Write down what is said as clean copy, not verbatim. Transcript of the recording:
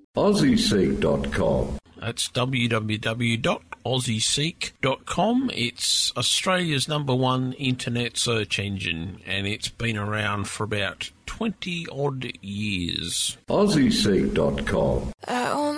AussieSeek.com. That's www.aussieseek.com. It's Australia's #1 internet search engine, and it's been around for about 20-odd years. AussieSeek.com. I only